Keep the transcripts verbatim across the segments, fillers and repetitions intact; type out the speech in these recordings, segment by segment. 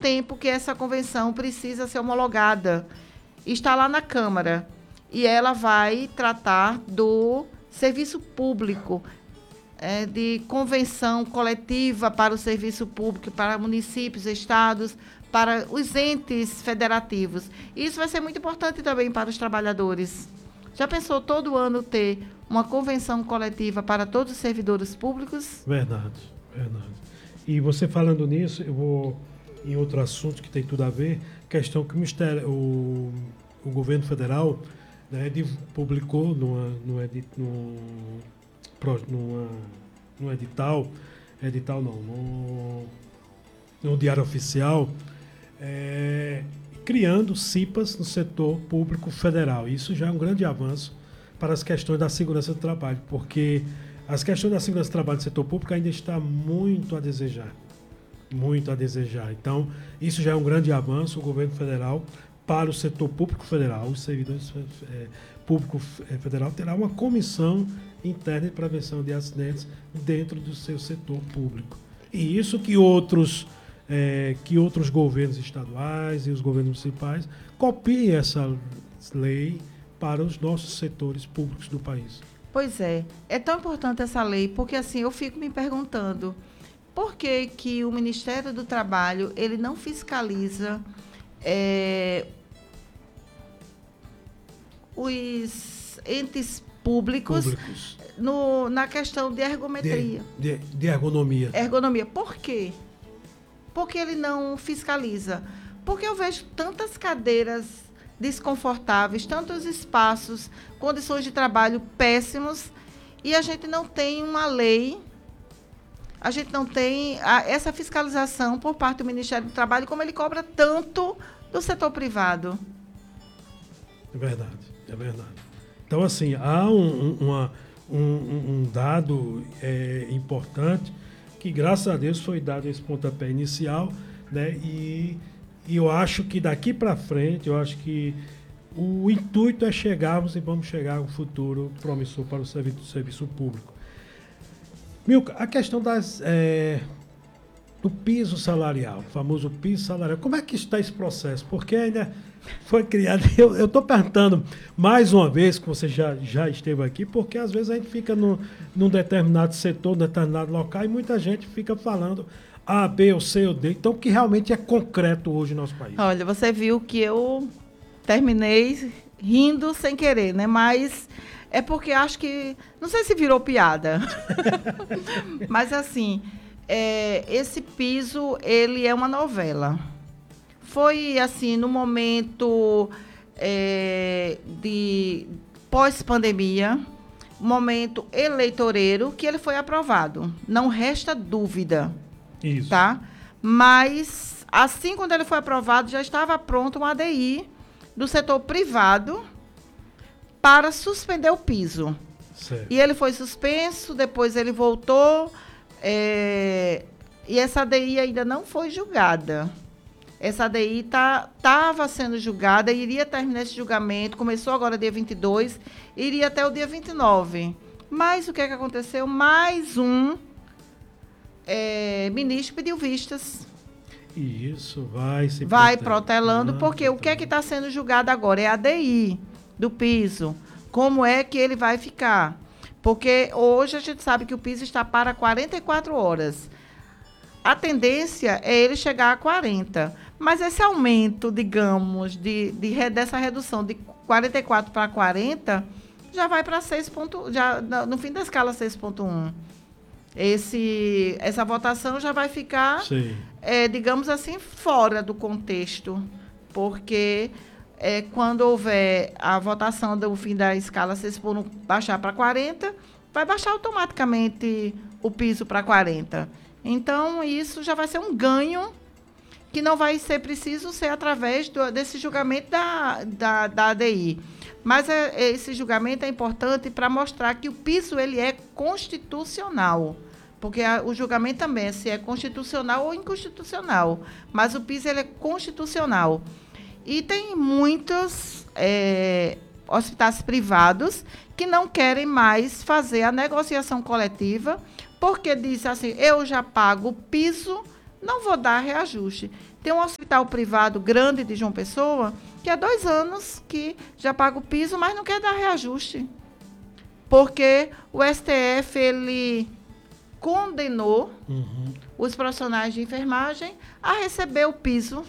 tempo que essa convenção precisa ser homologada. Está lá na Câmara. E ela vai tratar do serviço público, é, de convenção coletiva para o serviço público, para municípios, estados, para os entes federativos. Isso vai ser muito importante também para os trabalhadores. Já pensou todo ano ter uma convenção coletiva para todos os servidores públicos? Verdade, verdade. E você falando nisso, eu vou em outro assunto que tem tudo a ver, questão que o, Ministério, o, o governo federal, né, publicou numa, numa, edit, numa, numa, num edital, edital não, no, no Diário Oficial, é, criando C I P As no setor público federal. Isso já é um grande avanço para as questões da segurança do trabalho, porque as questões da segurança do trabalho no setor público ainda está muito a desejar. Muito a desejar. Então, isso já é um grande avanço, o governo federal, para o setor público federal, os servidores é, público federal, terá uma comissão interna de prevenção de acidentes dentro do seu setor público. E isso que outros, é, que outros governos estaduais e os governos municipais copiem essa lei para os nossos setores públicos do país. Pois é. É tão importante essa lei, porque assim, eu fico me perguntando por que que o Ministério do Trabalho ele não fiscaliza é, os entes públicos, públicos. No, na questão de ergometria. De, de, de ergonomia. Ergonomia. Por quê? Porque ele não fiscaliza. Porque eu vejo tantas cadeiras desconfortáveis, tantos espaços, condições de trabalho péssimos, e a gente não tem uma lei, a gente não tem a, essa fiscalização por parte do Ministério do Trabalho, como ele cobra tanto do setor privado. É verdade, é verdade. Então, assim, há um, uma, um, um dado é, importante que, graças a Deus, foi dado esse pontapé inicial, né? E, e eu acho que daqui para frente, eu acho que o intuito é chegarmos e vamos chegar a um futuro promissor para o serviço, serviço público. Milka, a questão das, é, do piso salarial, o famoso piso salarial, como é que está esse processo? Porque ainda foi criado, eu estou perguntando mais uma vez, que você já, já esteve aqui, porque às vezes a gente fica no, num determinado setor, num determinado local, e muita gente fica falando A, B, ou C, ou D, então o que realmente é concreto hoje no nosso país? Olha, você viu que eu terminei rindo sem querer, né? Mas é porque acho que, não sei se virou piada, mas assim, é, esse piso, ele é uma novela. Foi, assim, no momento é, de pós-pandemia, momento eleitoreiro, que ele foi aprovado. Não resta dúvida. Isso. Tá? Mas, assim, quando ele foi aprovado, já estava pronto um A D I do setor privado para suspender o piso. Certo. E ele foi suspenso, depois ele voltou, é, e essa A D I ainda não foi julgada. Essa A D I estava tá, sendo julgada, iria terminar esse julgamento, começou agora dia vinte e dois, iria até o dia vinte e nove. Mas o que é que aconteceu? Mais um é, ministro pediu vistas. E isso vai se Vai protelando, protelando, porque o que é que está sendo julgado agora? É a A D I do piso. Como é que ele vai ficar? Porque hoje a gente sabe que o piso está para quarenta e quatro horas. A tendência é ele chegar a quarenta. Mas esse aumento, digamos, de, de, dessa redução de quarenta e quatro para quarenta, já vai para seis ponto um, já no fim da escala seis ponto um. Esse, essa votação já vai ficar, é, digamos assim, fora do contexto, porque é, quando houver a votação do fim da escala seis ponto um baixar para quarenta, vai baixar automaticamente o piso para quarenta. Então, isso já vai ser um ganho que não vai ser preciso ser através do, desse julgamento da, da, da A D I. Mas é, esse julgamento é importante para mostrar que o piso ele é constitucional. Porque a, o julgamento também é se é constitucional ou inconstitucional. Mas o piso ele é constitucional. E tem muitos é, hospitais privados que não querem mais fazer a negociação coletiva, porque diz assim, eu já pago o piso, não vou dar reajuste. Tem um hospital privado grande de João Pessoa que há dois anos que já paga o piso, mas não quer dar reajuste. Porque o S T F, ele condenou uhum. os profissionais de enfermagem a receber o piso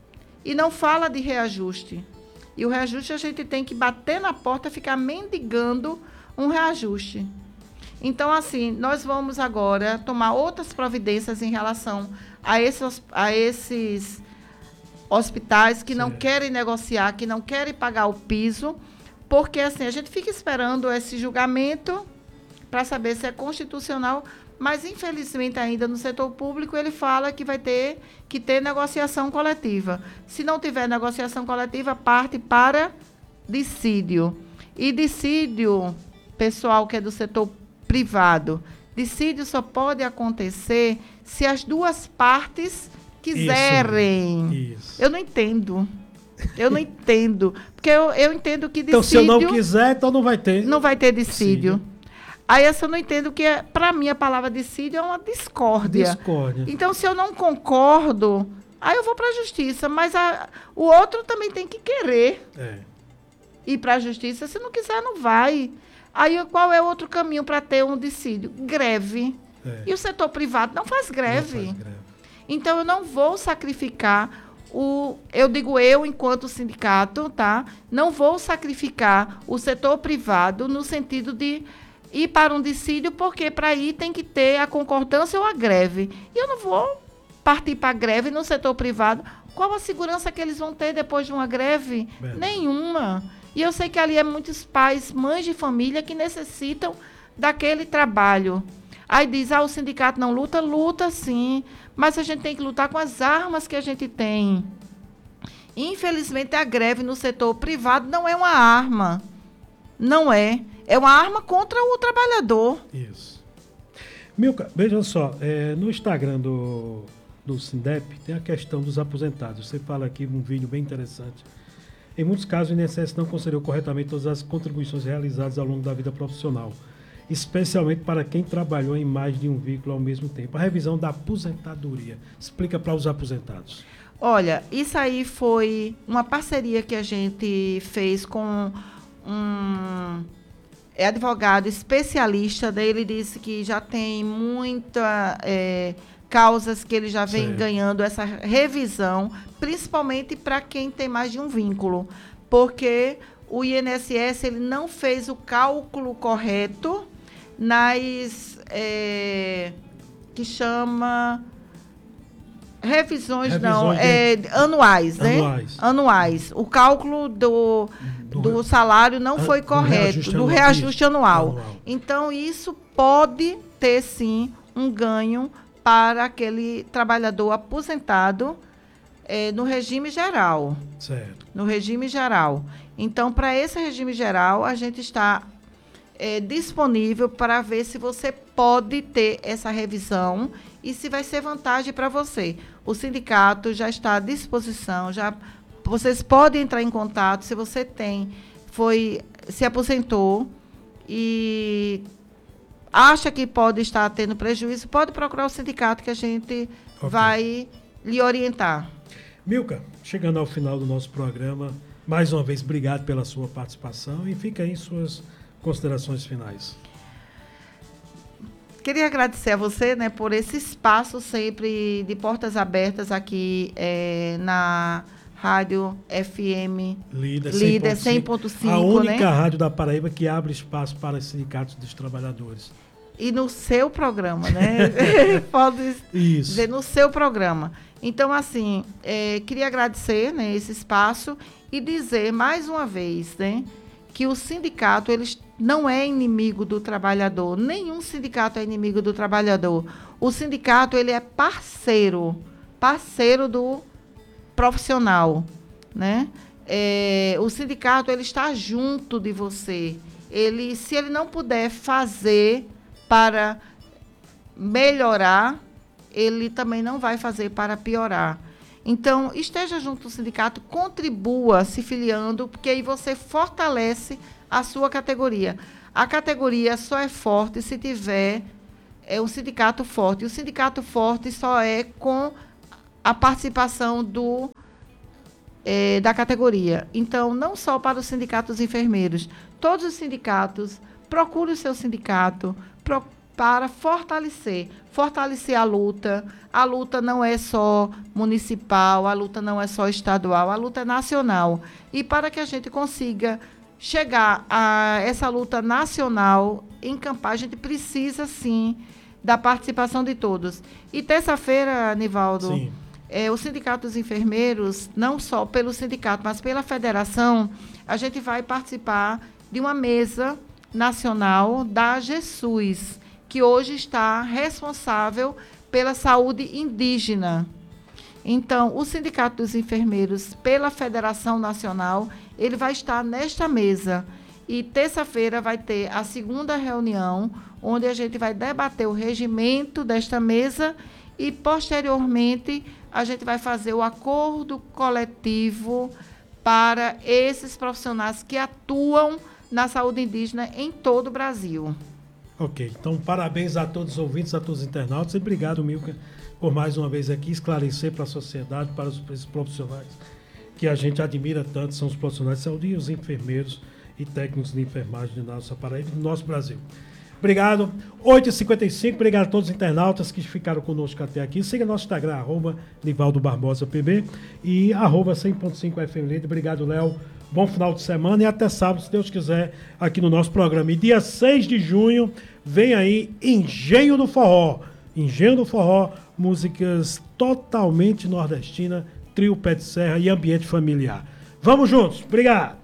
e não fala de reajuste. E o reajuste a gente tem que bater na porta, ficar mendigando um reajuste. Então, assim, nós vamos agora tomar outras providências em relação a esses, a esses hospitais que Sim. não querem negociar, que não querem pagar o piso, porque, assim, a gente fica esperando esse julgamento para saber se é constitucional, mas, infelizmente, ainda no setor público, ele fala que vai ter que ter negociação coletiva. Se não tiver negociação coletiva, parte para dissídio. E dissídio, pessoal que é do setor privado, dissídio só pode acontecer se as duas partes quiserem. Isso, isso. Eu não entendo. Eu não entendo. Porque eu, eu entendo que dissídio... Então, se eu não quiser, então não vai ter. Não vai ter dissídio. Sim. Aí, essa eu não entendo que, é, para mim, a palavra dissídio é uma discórdia. Discórdia. Então, se eu não concordo, aí eu vou para a justiça. Mas a, o outro também tem que querer é. ir para a justiça. Se não quiser, não vai. Aí, qual é o outro caminho para ter um dissídio? Greve. É. E o setor privado não faz greve. Não faz greve. Então, eu não vou sacrificar o... Eu digo eu, enquanto sindicato, tá? Não vou sacrificar o setor privado no sentido de ir para um dissídio, porque para ir tem que ter a concordância ou a greve. E eu não vou partir para a greve no setor privado. Qual a segurança que eles vão ter depois de uma greve? Bem. Nenhuma. E eu sei que ali é muitos pais, mães de família que necessitam daquele trabalho. Aí diz, ah, o sindicato não luta? Luta, sim. Mas a gente tem que lutar com as armas que a gente tem. Infelizmente, a greve no setor privado não é uma arma. Não é. É uma arma contra o trabalhador. Isso. Milka, veja só, é, no Instagram do, do Sindep tem a questão dos aposentados. Você fala aqui um vídeo bem interessante. Em muitos casos, o I N S S não considerou corretamente todas as contribuições realizadas ao longo da vida profissional, especialmente para quem trabalhou em mais de um vínculo ao mesmo tempo. A revisão da aposentadoria. Explica para os aposentados. Olha, isso aí foi uma parceria que a gente fez com um... é advogado especialista, daí ele disse que já tem muitas é, causas que ele já vem certo. ganhando essa revisão, principalmente para quem tem mais de um vínculo, porque o I N S S ele não fez o cálculo correto nas é, que chama revisões, revisões não, é, anuais, né? Anuais. Anuais. O cálculo do do salário não foi correto, do reajuste anual. anual. Então, isso pode ter, sim, um ganho para aquele trabalhador aposentado é, no regime geral. Certo. No regime geral. Então, para esse regime geral, a gente está é, disponível para ver se você pode ter essa revisão e se vai ser vantagem para você. O sindicato já está à disposição, já... Vocês podem entrar em contato se você tem, foi, se aposentou e acha que pode estar tendo prejuízo, pode procurar o sindicato que a gente okay. vai lhe orientar. Milka, chegando ao final do nosso programa, mais uma vez, obrigado pela sua participação e fica aí suas considerações finais. Queria agradecer a você, né, por esse espaço sempre de portas abertas aqui é, na... Rádio F M Líder cem ponto cinco, a única né? rádio da Paraíba que abre espaço para os sindicatos dos trabalhadores. E no seu programa, né? Pode Isso. dizer, no seu programa. Então, assim, é, queria agradecer, né, esse espaço e dizer mais uma vez, né, que o sindicato ele não é inimigo do trabalhador. Nenhum sindicato é inimigo do trabalhador. O sindicato ele é parceiro, parceiro do profissional, né? É, o sindicato ele está junto de você. Ele, se ele não puder fazer para melhorar, ele também não vai fazer para piorar. Então, esteja junto do sindicato, contribua se filiando, porque aí você fortalece a sua categoria. A categoria só é forte se tiver é, um sindicato forte. E o sindicato forte só é com a participação do, é, da categoria. Então, não só para os sindicatos enfermeiros, todos os sindicatos, procure o seu sindicato pro, para fortalecer, fortalecer a luta. A luta não é só municipal, a luta não é só estadual, a luta é nacional. E para que a gente consiga chegar a essa luta nacional, encampar, a gente precisa, sim, da participação de todos. E terça-feira, Nivaldo, é, o Sindicato dos Enfermeiros, não só pelo sindicato, mas pela federação, a gente vai participar de uma mesa nacional da GESUS, que hoje está responsável pela saúde indígena. Então, o Sindicato dos Enfermeiros, pela Federação Nacional, ele vai estar nesta mesa. E terça-feira vai ter a segunda reunião, onde a gente vai debater o regimento desta mesa e, posteriormente, a gente vai fazer o acordo coletivo para esses profissionais que atuam na saúde indígena em todo o Brasil. Ok, então parabéns a todos os ouvintes, a todos os internautas e obrigado, Milka, por mais uma vez aqui esclarecer para a sociedade, para os, para os profissionais que a gente admira tanto, são os profissionais de saúde e os enfermeiros e técnicos de enfermagem de nossa Paraíba e do nosso Brasil. Obrigado. oito e cinquenta e cinco, obrigado a todos os internautas que ficaram conosco até aqui. Siga nosso Instagram, arroba Nivaldo Barbosa P B e arroba cem ponto cinco F M Líder. Obrigado, Léo. Bom final de semana e até sábado, se Deus quiser, aqui no nosso programa. E dia seis de junho, vem aí Engenho do Forró. Engenho do Forró, músicas totalmente nordestinas, trio pé de serra e ambiente familiar. Vamos juntos. Obrigado.